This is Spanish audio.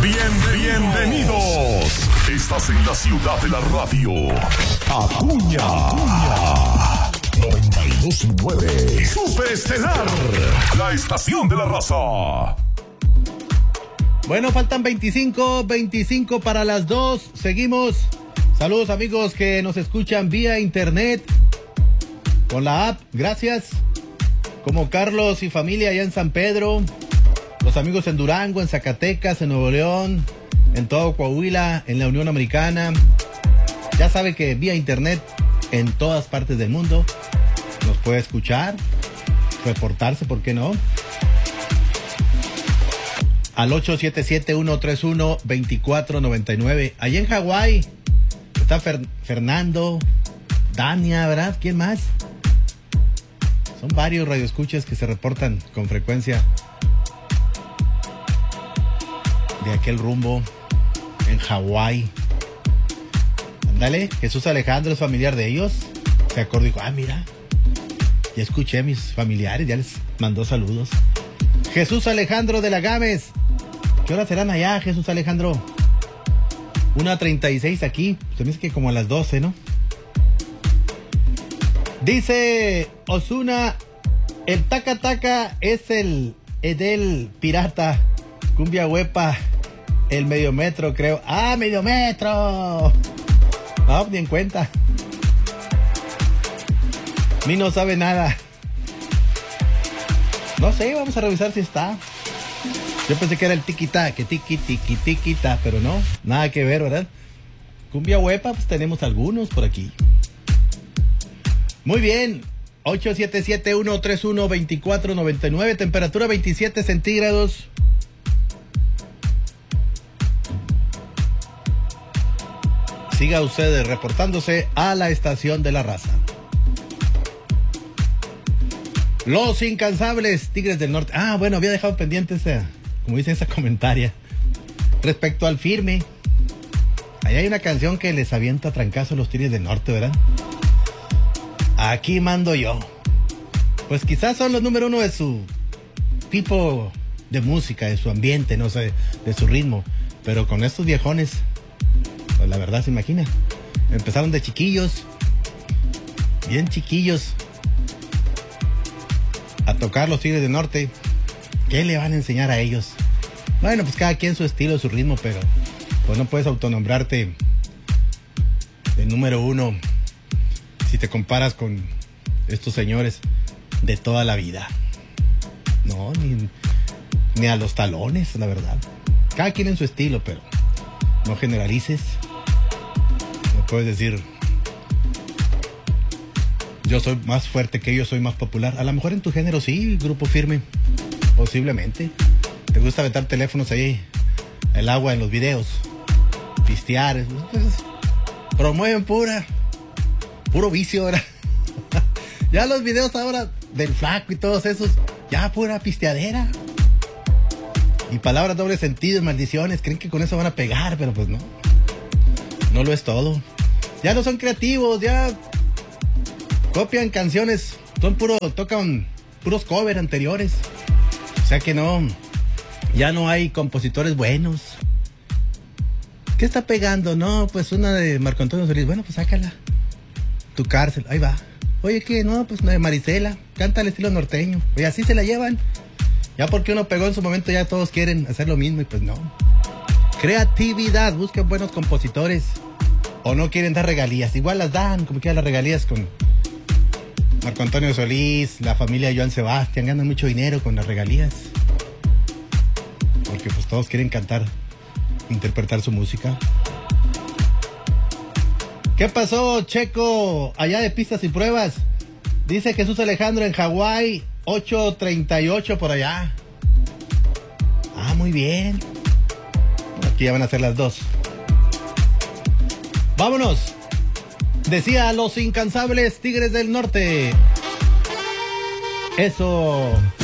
Bienvenidos. Estás en la ciudad de la radio. Acuña. 92.9. Superestelar. La estación de la raza. Bueno, faltan 25 para las 2. Seguimos. Saludos amigos que nos escuchan vía internet con la app. Gracias. Como Carlos y familia allá en San Pedro. Los amigos en Durango, en Zacatecas, en Nuevo León, en todo Coahuila, en la Unión Americana. Ya sabe que vía internet en todas partes del mundo nos puede escuchar, reportarse, ¿por qué no? Al 877-131-2499. Allí en Hawái está Fernando, Dania, ¿verdad? ¿Quién más? Son varios radioescuchas que se reportan con frecuencia de aquel rumbo en Hawái. Ándale, Jesús Alejandro es familiar de ellos. Se acordó y dijo, mira, ya escuché a mis familiares, ya les mandó saludos. Jesús Alejandro de la Gámez. ¿Qué hora serán allá, Jesús Alejandro? 1:36 aquí. Se me dice que como a las 12, ¿no? Dice Osuna, el taca taca es el Edel pirata. Cumbia huepa, el medio metro, creo. ¡Medio metro! No, ni en cuenta. Mi no sabe nada. No sé, vamos a revisar si está. Yo pensé que era el tiquita, que tiquita, pero no, nada que ver, ¿verdad? Cumbia huepa, pues tenemos algunos por aquí. Muy bien, 877-131-2499, temperatura 27 centígrados. Siga usted reportándose a la estación de la raza. Los incansables Tigres del Norte. Bueno, había dejado pendiente esa, como dice esa comentaria, respecto al firme. Ahí hay una canción que les avienta trancazo a los Tigres del Norte, ¿verdad? Aquí mando yo. Pues quizás son los número uno de su tipo de música, de su ambiente, no sé, de su ritmo. Pero con estos viejones, pues la verdad se imagina. Empezaron de chiquillos, bien chiquillos, a tocar los Tigres del Norte. ¿Qué le van a enseñar a ellos? Bueno, pues cada quien su estilo, su ritmo, pero pues no puedes autonombrarte el número uno si te comparas con estos señores de toda la vida. No, ni a los talones, la verdad. Cada quien en su estilo, pero no generalices. No puedes decir, yo soy más fuerte que ellos, soy más popular. A lo mejor en tu género sí, Grupo Firme, posiblemente. Te gusta aventar teléfonos ahí, el agua en los videos, pistear. Pues, promueven puro vicio ahora. Ya los videos ahora del flaco y todos esos, ya pura pisteadera. Y palabras doble sentido, maldiciones, creen que con eso van a pegar, pero pues no. No lo es todo. Ya no son creativos, ya copian canciones, tocan puros covers anteriores. O sea que no, ya no hay compositores buenos. ¿Qué está pegando? No, pues una de Marco Antonio Solís. Bueno, pues sácala. Tu cárcel, ahí va. Oye, ¿qué? No, pues una de Marisela, canta al estilo norteño. Y así se la llevan. Ya porque uno pegó en su momento, ya todos quieren hacer lo mismo y pues no. Creatividad, busquen buenos compositores. O no quieren dar regalías, igual las dan, como quieran las regalías con Marco Antonio Solís, la familia Joan Sebastián, ganan mucho dinero con las regalías. Porque pues todos quieren cantar, interpretar su música. ¿Qué pasó, Checo? Allá de pistas y pruebas. Dice Jesús Alejandro en Hawái, 8:38 por allá. Muy bien. Aquí ya van a ser las 2. Vámonos. Decía los incansables Tigres del Norte. Eso.